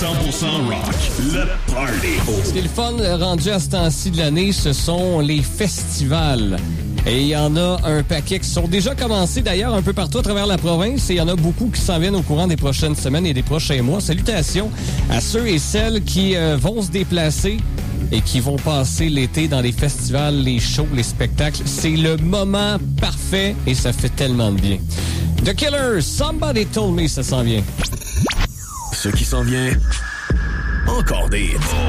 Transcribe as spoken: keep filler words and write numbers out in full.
cent pour cent rock, le party. Ce qui est le fun rendu à ce temps-ci de l'année, ce sont les festivals. Et il y en a un paquet qui sont déjà commencés d'ailleurs un peu partout à travers la province et il y en a beaucoup qui s'en viennent au courant des prochaines semaines et des prochains mois. Salutations à ceux et celles qui euh, vont se déplacer et qui vont passer l'été dans les festivals, les shows, les spectacles. C'est le moment parfait et ça fait tellement de bien. The Killers, Somebody Told Me, ça s'en vient. Ce qui s'en vient, encore des hits.